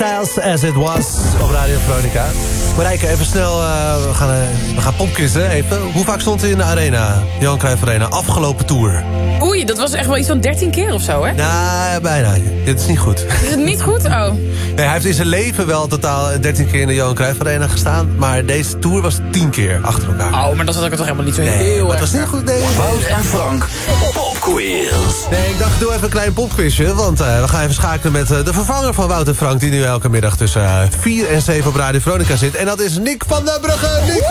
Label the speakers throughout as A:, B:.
A: Styles As It Was op Radio Veronica. Marijke, even snel, we gaan popquizzen even. Hoe vaak stond hij in de arena, Johan Cruijff Arena, afgelopen tour?
B: Oei, dat was echt wel iets van 13 keer of zo, hè?
A: Nou, bijna. Dit is niet goed.
B: Is het niet goed? Oh.
A: Nee, hij heeft in zijn leven wel totaal 13 keer in de Johan Cruijff Arena gestaan. Maar deze tour was 10 keer achter elkaar.
B: Oh, maar dan zat ik er toch helemaal niet zo heel
A: maar
B: erg.
A: het was niet goed, nee.
C: Wout en Frank, popquiz.
A: Nee, ik dacht, doe even een klein popquizje. Want we gaan even schakelen met de vervanger van Wout en Frank... die nu elke middag tussen 4 en 7 op Radio Veronica zit. En dat is Nick van der Brugge. Nick,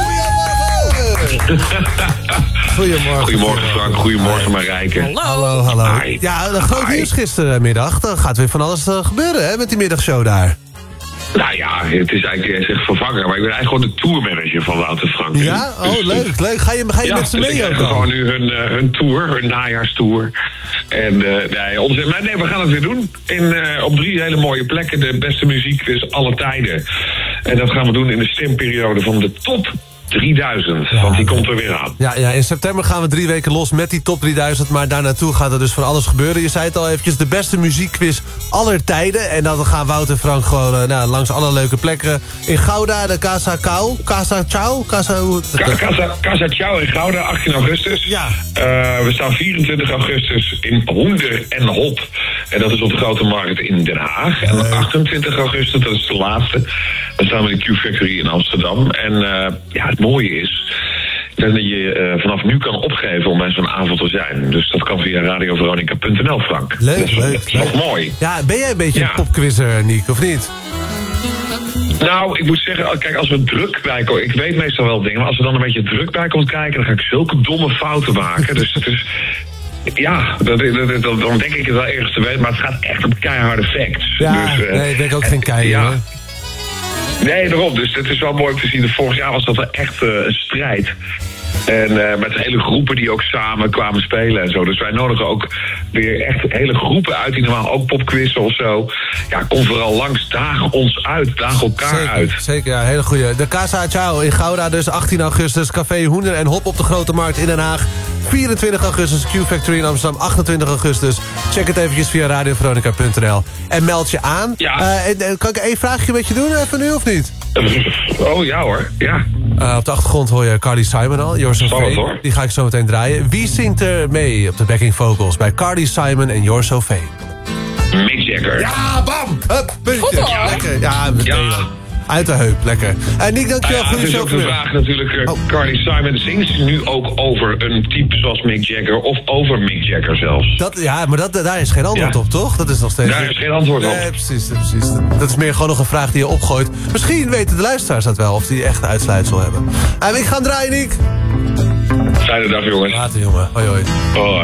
A: goedemorgen.
D: Goedemorgen Frank, goedemorgen Marijke.
A: Hallo.
D: Hi.
A: Ja, een groot nieuws gistermiddag. Dan gaat weer van alles gebeuren, hè, met die middagshow daar.
D: Nou ja, het is eigenlijk echt vervanger, maar ik ben eigenlijk gewoon de tourmanager van Wout en Frank.
A: Ja? Oh,
D: dus,
A: leuk. Ga je met ze mee ook dan?
D: gewoon nu hun tour, hun najaarstour. En we gaan het weer doen. Op 3 hele mooie plekken, de beste muziek is alle tijden. En dat gaan we doen in de stemperiode van de top 3000, want die komt er weer aan.
A: Ja, in september gaan we 3 weken los met die top 3000... maar daarnaartoe gaat er dus van alles gebeuren. Je zei het al eventjes, de beste muziekquiz aller tijden. En dan gaan Wout en Frank gewoon langs alle leuke plekken. In Gouda, de Casa Ciao
D: in Gouda, 18 augustus.
A: Ja.
D: We staan 24 augustus in Hoender en Hop. En dat is op de Grote Markt in Den Haag. En op 28 augustus, dat is de laatste... dan staan we in de Q-Factory in Amsterdam. En het mooie is dat je vanaf nu kan opgeven om bij zo'n avond te zijn. Dus dat kan via radioveronica.nl, Frank.
A: Leuk.
D: Dat is nog mooi.
A: Ja, ben jij een beetje een popquizzer, Niek, of niet?
D: Nou, ik moet zeggen, kijk, als we druk bij komen... ik weet meestal wel dingen, maar als er dan een beetje druk bij komt kijken... dan ga ik zulke domme fouten maken. Dus het is... Ja, dan denk ik het wel ergens te weten, maar het gaat echt om keiharde facts.
A: Ja,
D: dus,
A: ik denk ook geen keihard.
D: Ja. Nee, daarom. Dus het is wel mooi om te zien. Vorig jaar was dat echt een strijd. En met hele groepen die ook samen kwamen spelen en zo. Dus wij nodigen ook weer echt hele groepen uit... die normaal ook popquizzen of zo. Ja, kom vooral langs. Daag ons uit. Daag elkaar uit.
A: Zeker, ja. Hele goeie. De Casa Ciao in Gouda dus 18 augustus. Café Hoender en Hop op de Grote Markt in Den Haag. 24 augustus Q-Factory in Amsterdam. 28 augustus. Check het eventjes via radioveronica.nl. En meld je aan.
D: Ja.
A: Kan ik één vraagje met je doen even nu of niet?
D: Oh, ja hoor. Ja.
A: Op de achtergrond hoor je Carly Simon al. You're So Fame. Die ga ik zo meteen draaien. Wie zingt er mee op de backing vocals bij Carly Simon en You're So Fame?
D: Mick Jagger.
A: Ja, bam! Hup, puntje.
B: Goed hoor.
A: Lekker. Ja, meteen.
D: Ja.
A: Uit de heup, lekker. En Nick, dankjewel voor je
D: dus
A: show.
D: ook de vraag natuurlijk, Carly Simon zingt ze nu ook over een type zoals Mick Jagger... of over Mick Jagger zelfs?
A: Maar daar is geen antwoord op, toch? Dat is nog steeds...
D: Daar is geen antwoord op.
A: Nee, precies. Dat is meer gewoon nog een vraag die je opgooit. Misschien weten de luisteraars dat wel, of die echt uitsluitsel hebben. Ik ga draaien, Nick.
D: Fijne dag, jongens.
A: Later, jongen. Hoi, hoi.
D: Hoi.